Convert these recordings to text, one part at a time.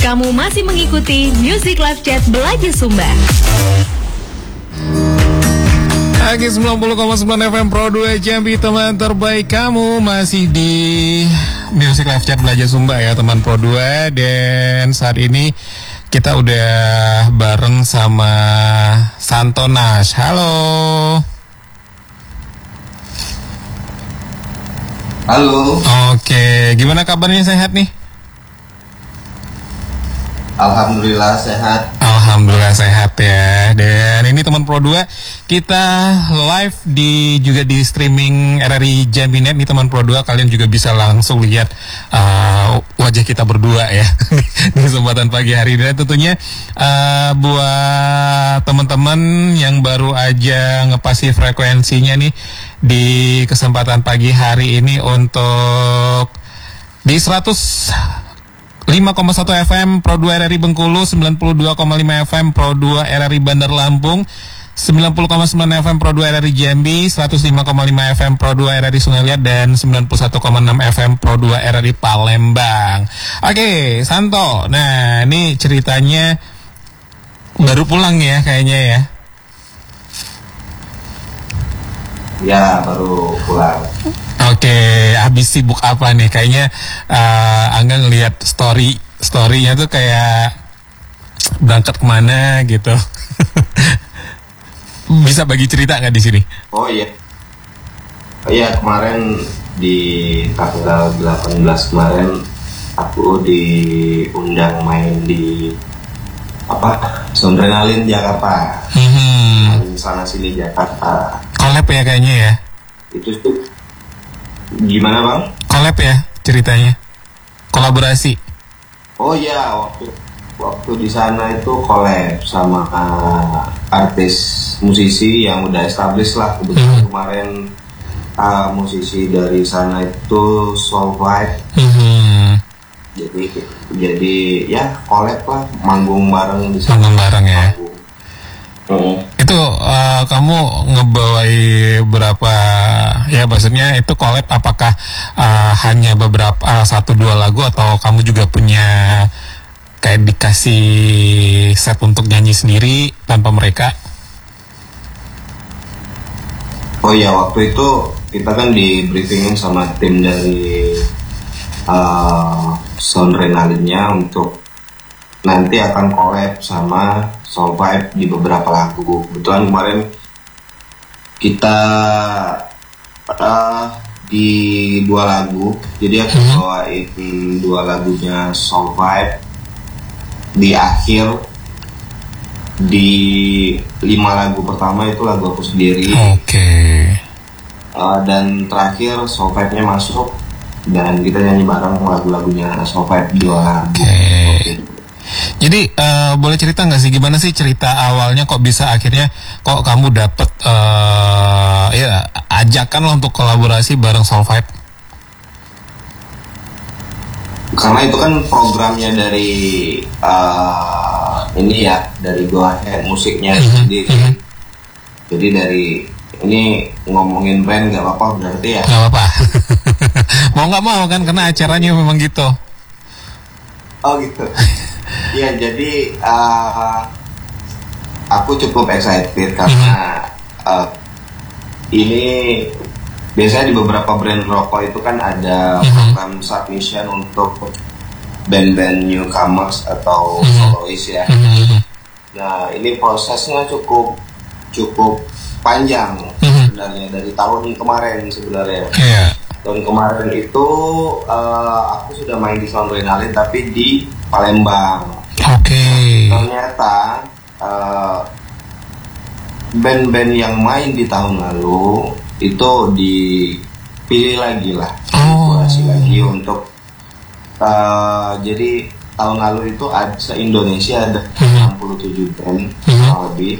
Kamu masih mengikuti Music Live Chat Belajar Sumba. Lagi 90,9 FM Pro 2 Jambi, teman terbaik kamu masih di Music Live Chat Belajar Sumba ya teman Pro 2. Dan saat ini kita udah bareng sama Santo Nash. Halo. Halo. Oke, gimana kabarnya, sehat nih? Alhamdulillah sehat. Alhamdulillah sehat ya. Dan ini teman Pro 2, kita live juga di streaming RRI Jambi.net nih teman Pro 2. Kalian juga bisa langsung lihat wajah kita berdua ya di kesempatan pagi hari ini. Tentunya buat teman-teman yang baru aja ngepasi frekuensinya nih di kesempatan pagi hari ini untuk di 5,1 FM Pro 2 RRI Bengkulu, 92,5 FM Pro 2 RRI Bandar Lampung, 90,9 FM Pro 2 RRI Jambi, 105,5 FM Pro 2 RRI Sungai Liat, dan 91,6 FM Pro 2 RRI Palembang. Oke, Santo. Nah, ini ceritanya baru pulang ya kayaknya ya. Ya, baru pulang. Oke, habis sibuk apa nih? Kayaknya Angga ngelihat story-nya tuh kayak berangkat kemana gitu. Bisa bagi cerita nggak di sini? Oh iya. Kemarin di tanggal 18 kemarin aku diundang main di Sondrenalin Jakarta. Main sana sini Jakarta. Collab ya kayaknya ya. Itu tuh gimana bang? Collab ya ceritanya, kolaborasi. Oh iya, waktu di sana itu collab sama artis musisi yang udah established lah. Kebetulan kemarin musisi dari sana itu Soul Vibe. Jadi ya collab lah, manggung bareng di sana. Manggung bareng ya. Itu kamu ngebawai berapa ya, maksudnya itu collab apakah hanya beberapa 1-2 lagu atau kamu juga punya kayak dikasih set untuk nyanyi sendiri tanpa mereka? Oh iya, waktu itu kita kan di briefingin sama tim dari Sondrenalinnya untuk nanti akan collab sama Soul Vibe di beberapa lagu. Kebetulan kemarin kita di 2 lagu, jadi aku bawain 2 lagunya Soul Vibe. Di akhir di 5 lagu pertama itu lagu aku sendiri. Oke. Dan terakhir Soul Vibe-nya masuk dan kita nyanyi bareng lagu-lagunya Soul Vibe 2 lagu. Jadi boleh cerita nggak sih gimana sih cerita awalnya kok bisa akhirnya kok kamu dapet ya ajakan lo untuk kolaborasi bareng Soul Vibe? Karena itu kan programnya dari ini ya, dari Go Ahead musiknya sendiri. Jadi dari ini ngomongin brand nggak apa-apa berarti ya? Nggak apa-apa. Mau nggak mau kan karena acaranya memang gitu. Oh gitu. Ya jadi aku cukup excited karena ini biasanya di beberapa brand rokok itu kan ada program submission untuk band-band newcomers atau solois ya. Nah ini prosesnya cukup panjang sebenarnya dari tahun kemarin sebenarnya. Tahun kemarin itu aku sudah main di Sondrenalin tapi di Palembang. Ternyata band-band yang main di tahun lalu itu dipilih lagi lah, dikurasi lagi untuk jadi tahun lalu itu se-Indonesia ada 67 band lebih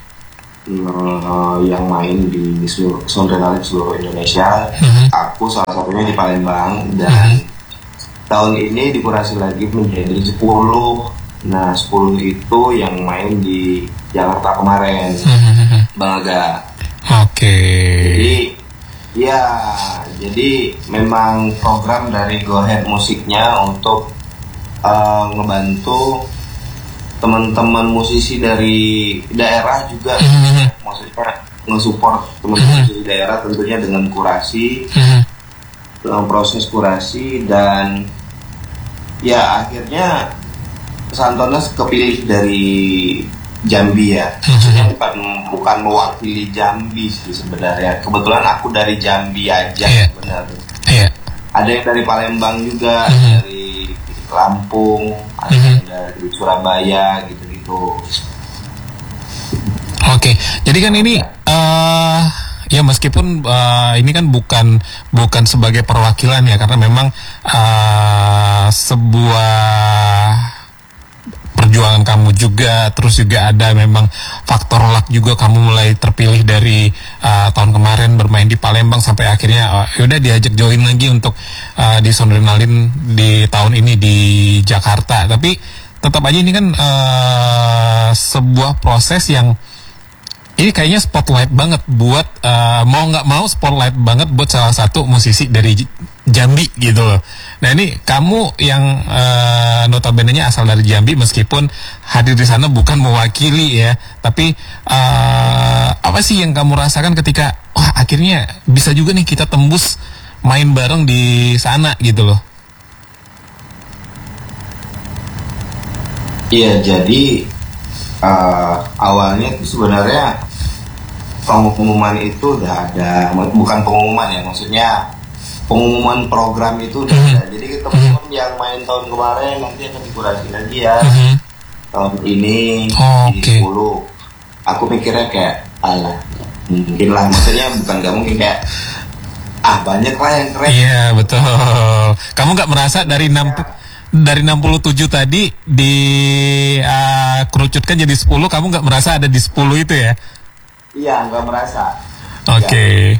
yang main di Sondrenalin seluruh Indonesia. Aku salah satunya di Palembang dan tahun ini dikurasi lagi menjadi 10. Nah 10 itu yang main di Jakarta kemarin, Bang Aga. Jadi memang program dari Go Ahead musiknya untuk ngebantu teman-teman musisi dari daerah juga, maksudnya nge-support teman-teman musisi daerah tentunya dengan kurasi, dalam proses kurasi, dan ya akhirnya Santonas kepilih dari Jambi ya, maksudnya bukan mewakili Jambi sih sebenarnya. Kebetulan aku dari Jambi aja sebenarnya. Ada yang dari Palembang juga, dari Lampung, ada yang dari Surabaya gitu-gitu. Oke, jadi kan ini ya meskipun ini kan bukan sebagai perwakilan ya, karena memang sebuah perjuangan kamu juga, terus juga ada memang faktor luck juga, kamu mulai terpilih dari tahun kemarin bermain di Palembang sampai akhirnya yaudah diajak join lagi untuk di Soundrenalin di tahun ini di Jakarta. Tapi tetap aja ini kan sebuah proses yang ini kayaknya spotlight banget buat mau nggak mau spotlight banget buat salah satu musisi dari Jambi gitu loh. Nah ini kamu yang notabene-nya asal dari Jambi, meskipun hadir di sana bukan mewakili ya, tapi apa sih yang kamu rasakan ketika wah akhirnya bisa juga nih kita tembus main bareng di sana gitu loh? Iya, jadi awalnya itu sebenarnya pengumuman itu udah ada, bukan pengumuman ya, maksudnya pengumuman program itu udah ada. Jadi teman-teman yang main tahun kemarin nanti akan dikurasi lagi ya tahun ini di 10. Aku mikirnya kayak alah mungkin lah, maksudnya bukan gak mungkin, kayak banyak lah yang keren. Iya betul. Kamu nggak merasa dari 67 tadi di kerucutkan jadi 10, kamu nggak merasa ada di 10 itu ya? Iya, nggak merasa. Oke.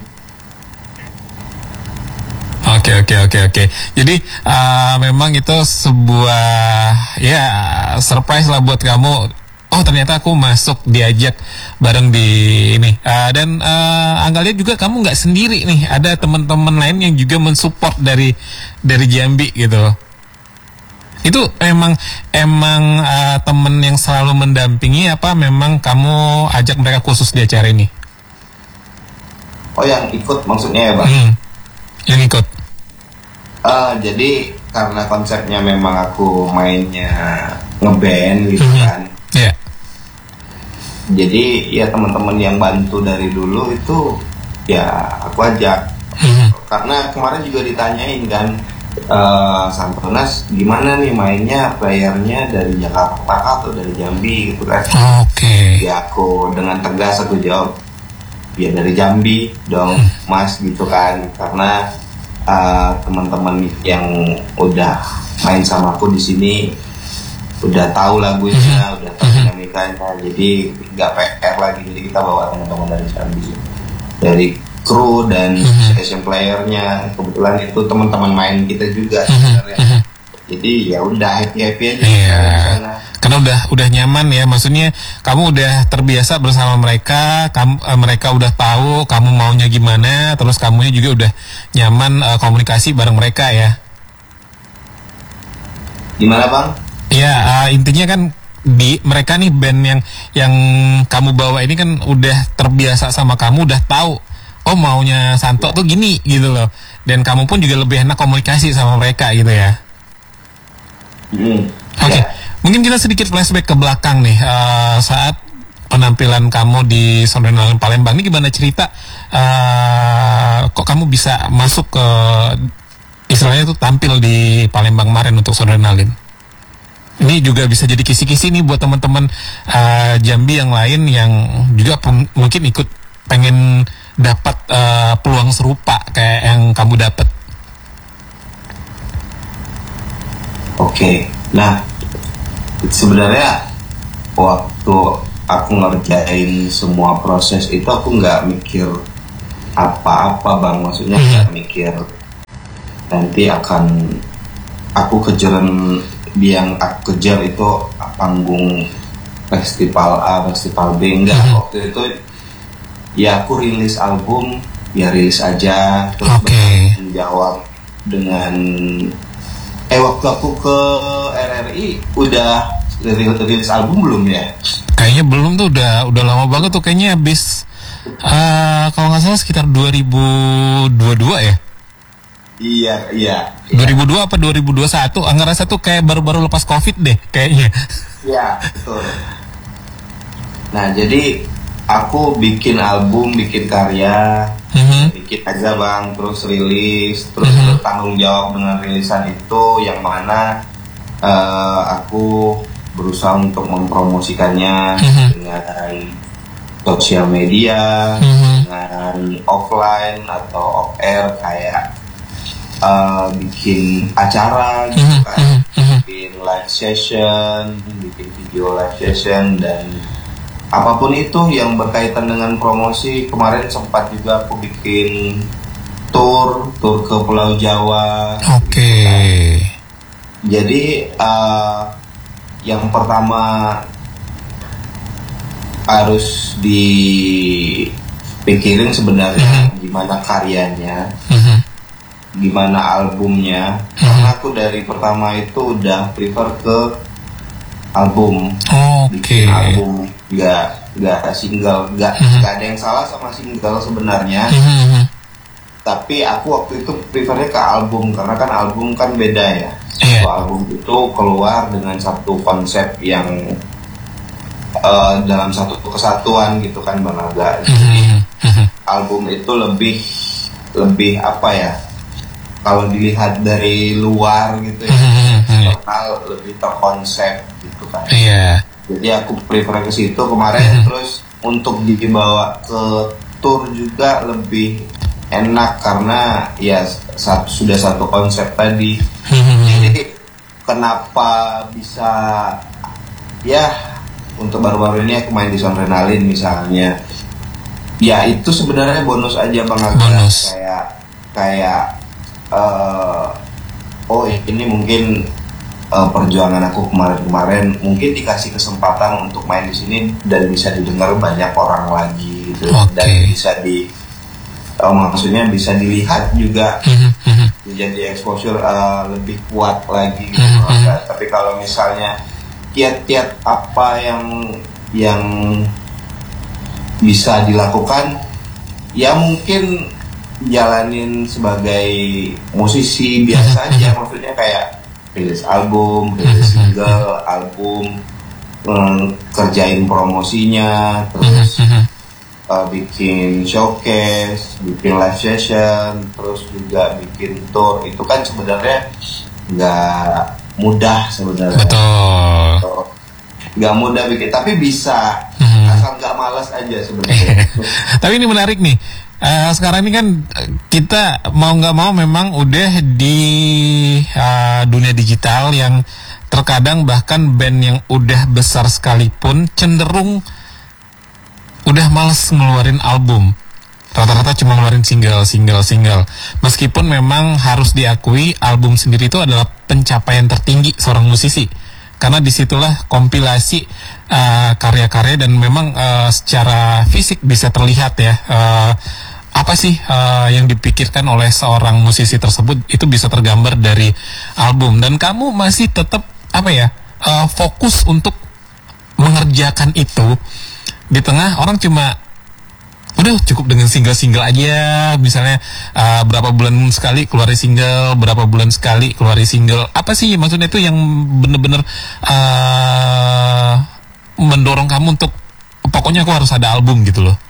Jadi memang itu sebuah ya surprise lah buat kamu. Oh ternyata aku masuk, diajak bareng di ini. Dan Angga lihat juga kamu nggak sendiri nih, ada teman-teman lain yang juga mensupport dari Jambi gitu. Itu emang temen yang selalu mendampingi apa memang kamu ajak mereka khusus di acara ini? Oh yang ikut maksudnya ya Bang? Yang ikut. Jadi karena konsepnya memang aku mainnya ngeband gitu kan. Iya. Jadi ya teman-teman yang bantu dari dulu itu ya aku ajak. Karena kemarin juga ditanyain kan, Santonas gimana nih mainnya, playernya dari Jakarta atau dari Jambi gitu kan. Oke. Ya aku dengan tegas aku jawab ya dari Jambi dong Mas gitu kan, karena teman-teman yang udah main sama aku di sini udah tahu lagunya, udah tahu dinamikanya, jadi nggak PR lagi. Jadi kita bawa teman-teman dari Jambi, dari kru dan session playernya. Kebetulan itu teman-teman main kita juga sebenarnya. Jadi ya udah happy aja. Iya. Karena udah nyaman ya, maksudnya kamu udah terbiasa bersama mereka, mereka udah tahu kamu maunya gimana, terus kamunya juga udah nyaman komunikasi bareng mereka ya. Gimana Bang? Ya intinya kan mereka nih band yang kamu bawa ini kan udah terbiasa sama kamu, udah tahu oh maunya Santo tuh gini gitu loh, dan kamu pun juga lebih enak komunikasi sama mereka gitu ya. Oke. Mungkin kita sedikit flashback ke belakang nih, saat penampilan kamu di Soundrenalin Palembang ini gimana cerita? Kok kamu bisa masuk ke istilahnya tuh tampil di Palembang kemarin untuk Soundrenalin? Ini juga bisa jadi kisi-kisi nih buat teman-teman Jambi yang lain yang juga mungkin ikut pengen dapat peluang serupa kayak yang kamu dapat. Oke. Nah, sebenarnya waktu aku ngerjain semua proses itu aku nggak mikir apa-apa Bang, maksudnya nggak mikir nanti akan aku kejaran, yang aku kejar itu panggung festival A, festival B, enggak. Waktu itu ya aku rilis album, ya rilis aja, terus menjawab dengan waktu aku ke RRI RRI udah rilis album belum ya? Kayaknya belum tuh, udah lama banget tuh, kayaknya habis kalau nggak salah sekitar 2022 ya. Iya. 2002 apa 2021? Ngerasa tuh kayak baru-baru lepas COVID deh kayaknya. Iya, betul. Nah, jadi aku bikin album, bikin karya, bikin aja bang, terus rilis, terus bertanggung jawab dengan rilisan itu, yang mana aku berusaha untuk mempromosikannya dengan sosial media, dengan offline atau off air, kayak bikin acara gitu kan, bikin live session, bikin video live session, dan apapun itu yang berkaitan dengan promosi. Kemarin sempat juga aku bikin tour ke Pulau Jawa. Oke. Jadi yang pertama harus dipikirin sebenarnya gimana karyanya, gimana albumnya. Karena aku dari pertama itu udah prefer ke album. Bikin album, nggak single, nggak ada yang salah sama single sebenarnya. Tapi aku waktu itu prefernya ke album, karena kan album kan beda ya. Satu album itu keluar dengan satu konsep yang dalam satu kesatuan gitu kan Bang Aga. Jadi album itu lebih apa ya? Kalau dilihat dari luar gitu ya, lebih terkonsep gitu kan. Iya. Jadi aku prefer ke situ kemarin. Terus untuk dibawa ke tour juga lebih enak karena ya sudah satu konsep tadi. Jadi kenapa bisa ya untuk baru-baru ini aku main di Sonrenalin misalnya, ya itu sebenarnya bonus aja Bang Aga. Kayak oh ini mungkin perjuangan aku kemarin mungkin dikasih kesempatan untuk main di sini dan bisa didengar banyak orang lagi gitu. Dan bisa maksudnya bisa dilihat juga, jadi exposure lebih kuat lagi gitu. Tapi kalau misalnya kiat-kiat apa yang bisa dilakukan, ya mungkin jalanin sebagai musisi biasa aja. Maksudnya kayak rilis album, rilis single, album, kerjain promosinya, terus bikin showcase, bikin live session, terus juga bikin tour. Itu kan sebenarnya nggak mudah sebenarnya. Betul. Nggak mudah bikin, tapi bisa, asal nggak malas aja sebenarnya. Tapi ini menarik nih. Sekarang ini kan kita mau nggak mau memang udah di dunia digital yang terkadang bahkan band yang udah besar sekalipun cenderung udah males ngeluarin album. Rata-rata cuma ngeluarin single. Meskipun memang harus diakui album sendiri itu adalah pencapaian tertinggi seorang musisi. Karena disitulah kompilasi karya-karya dan memang secara fisik bisa terlihat ya. Apa sih yang dipikirkan oleh seorang musisi tersebut itu bisa tergambar dari album. Dan kamu masih tetap fokus untuk mengerjakan itu di tengah orang cuma udah cukup dengan single aja, misalnya berapa bulan sekali keluarin single, berapa bulan sekali keluarin single. Apa sih maksudnya itu yang bener-bener mendorong kamu untuk pokoknya aku harus ada album gitu loh?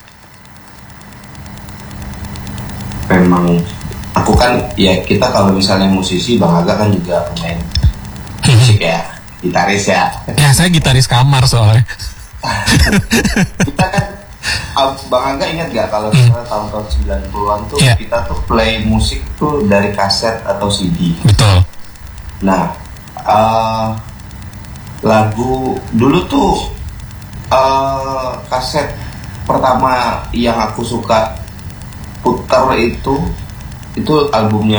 Memang aku kan ya, kita kalau misalnya musisi, Bang Aga kan juga pemain musik ya, gitaris ya. Ya saya gitaris kamar soalnya. Kita kan Bang Aga ingat gak kalau misalnya tahun-tahun 90-an tuh kita tuh play musik tuh dari kaset atau CD. Betul. Nah lagu dulu tuh kaset pertama yang aku suka putar itu albumnya